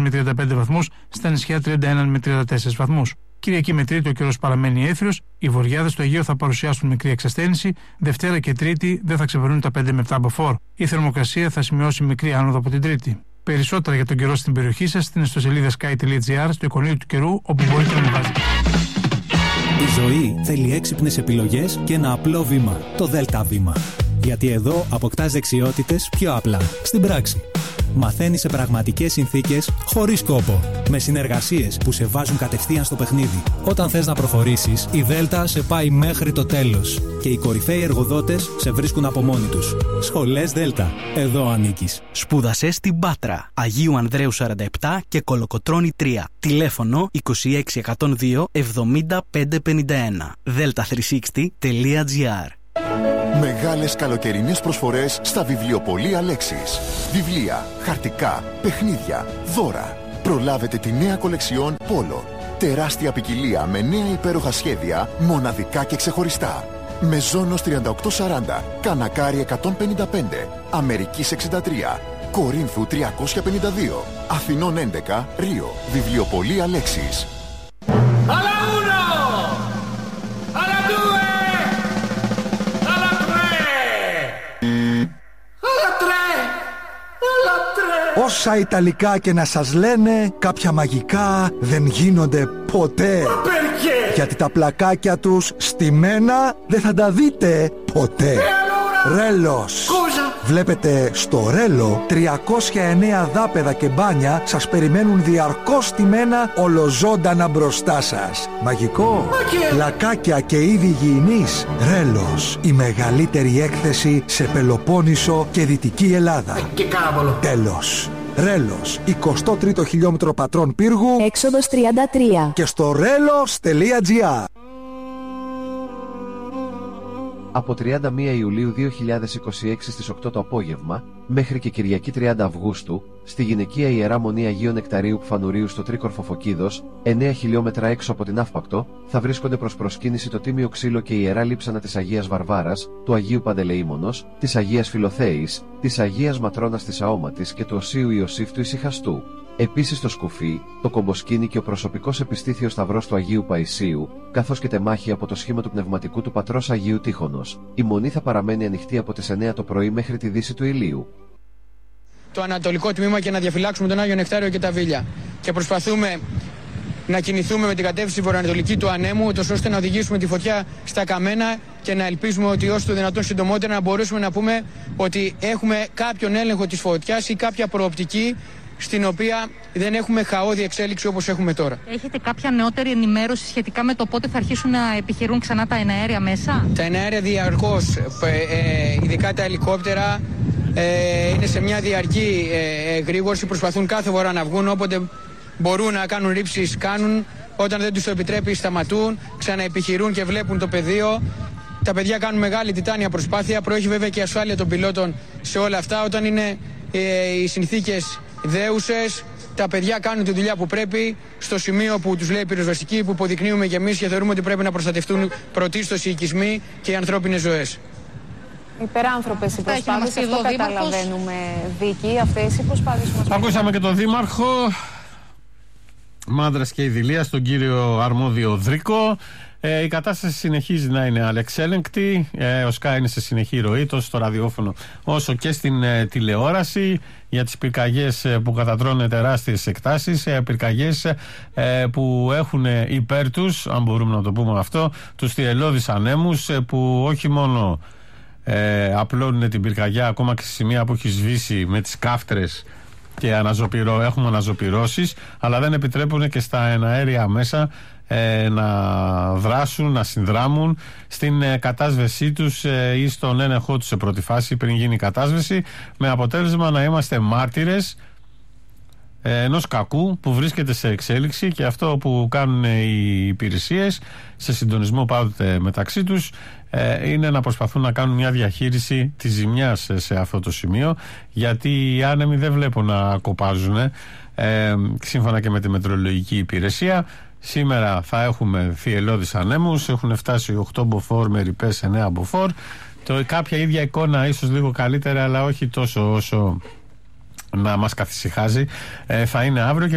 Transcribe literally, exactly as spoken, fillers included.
με τριάντα πέντε βαθμούς, στα νησιά τριάντα ένα με τριάντα τέσσερα βαθμούς. Κυριακή με Τρίτη ο καιρός παραμένει έθριος, οι βορειάδες στο Αιγαίο θα παρουσιάσουν μικρή εξασθένηση, Δευτέρα και Τρίτη δεν θα ξεπερνούν τα πέντε με επτά μποφόρ. Η θερμοκρασία θα σημειώσει μικρή άνοδο από την Τρίτη. Περισσότερα για τον καιρό στην περιοχή σας στην ιστοσελίδα sky τελεία gr, στο εικονίδιο του καιρού, όπου μπορείτε να ανεβάζετε. Η ζωή θέλει έξυπνες επιλογές και ένα απλό βήμα, το ΔΕΛΤΑ βήμα. Γιατί εδώ αποκτάς δεξιότητες πιο απλά, στην πράξη. Μαθαίνεις σε πραγματικές συνθήκες, χωρίς κόπο. Με συνεργασίες που σε βάζουν κατευθείαν στο παιχνίδι. Όταν θες να προχωρήσεις, η ΔΕΛΤΑ σε πάει μέχρι το τέλος. Και οι κορυφαίοι εργοδότες σε βρίσκουν από μόνοι τους. Σχολές ΔΕΛΤΑ. Εδώ ανήκεις. Σπούδασε στην Πάτρα, Αγίου Ανδρέου σαράντα επτά και Κολοκοτρώνη τρία. Τηλέφωνο είκοσι έξι εκατόν δύο εβδομήντα πεντακόσια πενήντα ένα. δέλτα τριακόσια εξήντα τελεία τζι άρ. Μεγάλες καλοκαιρινές προσφορές στα βιβλιοπωλεία Λέξης. Βιβλία, χαρτικά, παιχνίδια, δώρα. Προλάβετε τη νέα κολεξιόν Πόλο. Τεράστια ποικιλία με νέα υπέροχα σχέδια, μοναδικά και ξεχωριστά. Μεζόνος τριάντα οκτώ σαράντα, Κανακάρι εκατόν πενήντα πέντε, Αμερικής εξήντα τρία, Κορίνθου τριακόσια πενήντα δύο, Αθηνών έντεκα, Ρίο. Βιβλιοπωλεία Λέξης. Όσα Ιταλικά και να σας λένε, κάποια μαγικά δεν γίνονται ποτέ. Γιατί τα πλακάκια τους στημένα δεν θα τα δείτε ποτέ. Ρέλος. Βλέπετε, στο Ρέλο τριακόσια εννέα δάπεδα και μπάνια σας περιμένουν διαρκώς στημένα ολοζώντανα μπροστά σας. Μαγικό. Πλακάκια και είδη υγιεινής. Ρέλος. Η μεγαλύτερη έκθεση σε Πελοπόννησο και Δυτική Ελλάδα. Και κάραβολο. Τέλος. Ρέλος, εικοστό τρίτο χιλιόμετρο Πατρών Πύργου, έξοδος τριάντα τρία. Και στο ρέλος τελεία τζι άρ. Από τριάντα μία Ιουλίου δύο χιλιάδες είκοσι έξι στις οκτώ το απόγευμα, μέχρι και Κυριακή τριάντα Αυγούστου, στη γυναικεία Ιερά Μονή Αγίου Νεκταρίου Πφανουρίου στο Τρίκορφο Φωκίδος, εννέα χιλιόμετρα έξω από την Αύπακτο, θα βρίσκονται προς προσκύνηση το Τίμιο Ξύλο και η Ιερά Λείψανα της Αγίας Βαρβάρας, του Αγίου Παντελεήμονος, της Αγίας Φιλοθέης, της Αγίας Ματρώνας της Αόματης και του Οσίου Ιωσήφ του Ησυχαστού. Επίσης το σκουφί, το κομποσκίνι και ο προσωπικός επιστήθιος σταυρός του Αγίου Παϊσίου, καθώς και τεμάχη από το σχήμα του πνευματικού του πατρός Αγίου Τείχωνος. Η μονή θα παραμένει ανοιχτή από τις εννέα το πρωί μέχρι τη δύση του ηλίου. Το ανατολικό τμήμα και να διαφυλάξουμε τον Άγιο Νεκτάριο και τα Βίλια. Και προσπαθούμε να κινηθούμε με την κατεύθυνση βορειοανατολική του ανέμου, ώστε να οδηγήσουμε τη φωτιά στα καμένα και να ελπίζουμε ότι όσο το δυνατόν συντομότερα να μπορέσουμε να πούμε ότι έχουμε κάποιον έλεγχο της φωτιάς ή κάποια προοπτική στην οποία δεν έχουμε χαόδη εξέλιξη όπως έχουμε τώρα. Έχετε κάποια νεότερη ενημέρωση σχετικά με το πότε θα αρχίσουν να επιχειρούν ξανά τα εναέρια μέσα? Τα εναέρια διαρκώς, ε, ε, ειδικά τα ελικόπτερα, ε, είναι σε μια διαρκή ε, γρήγορση, προσπαθούν κάθε φορά να βγουν, όποτε μπορούν να κάνουν ρήψεις κάνουν, όταν δεν τους το επιτρέπει σταματούν, ξαναεπιχειρούν και βλέπουν το πεδίο. Τα παιδιά κάνουν μεγάλη τιτάνια προσπάθεια, προέχει βέβαια και η ασφάλεια των πιλότων σε όλα αυτά. Όταν είναι ε, οι συνθήκες δέουσες, τα παιδιά κάνουν τη δουλειά που πρέπει στο σημείο που τους λέει η πυροσβεστική, που υποδεικνύουμε και εμείς και θεωρούμε ότι πρέπει να προστατευτούν πρωτίστως οι οικισμοί και οι ανθρώπινες ζωές. Υπεράνθρωπες οι προσπάθειες, αυτό καταλαβαίνουμε, Βίκη, αυτές οι προσπάθειες μας. Ακούσαμε και τον Δήμαρχο Μάνδρας και Ιδηλίας, τον κύριο Αρμόδιο Δρίκο. Ε, η κατάσταση συνεχίζει να είναι αλεξέλεγκτη. Ε, ο ΣΚΑ είναι σε συνεχή ροή τόσο στο ραδιόφωνο όσο και στην ε, τηλεόραση για τις πυρκαγιές ε, που κατατρώνε τεράστιες εκτάσεις, ε, πυρκαγιές ε, που έχουν υπέρ τους, αν μπορούμε να το πούμε αυτό, τους θυελλώδεις ανέμους ε, που όχι μόνο ε, απλώνουν την πυρκαγιά ακόμα και σε σημεία που έχει σβήσει με τις κάφτρες και αναζωπηρώ, έχουμε αναζωπηρώσεις, αλλά δεν επιτρέπουν και στα εναέρια μέσα ε, να δράσουν, να συνδράμουν στην ε, κατάσβεσή τους ε, ή στον έλεγχό τους σε πρώτη φάση πριν γίνει η κατάσβεση, με αποτέλεσμα να είμαστε μάρτυρες ε, ενός κακού που βρίσκεται σε εξέλιξη, και αυτό που κάνουν οι υπηρεσίες σε συντονισμό πάντοτε μεταξύ τους ε, είναι να προσπαθούν να κάνουν μια διαχείριση της ζημιάς σε αυτό το σημείο, γιατί οι άνεμοι δεν βλέπω να κοπάζουν ε, σύμφωνα και με τη μετεωρολογική υπηρεσία. Σήμερα θα έχουμε θυελλώδεις ανέμους, έχουν φτάσει οκτώ μποφόρ με ρηπές εννέα μποφόρ. Το, κάποια ίδια εικόνα, ίσως λίγο καλύτερα, αλλά όχι τόσο όσο να μας καθησυχάζει, ε, θα είναι αύριο. Και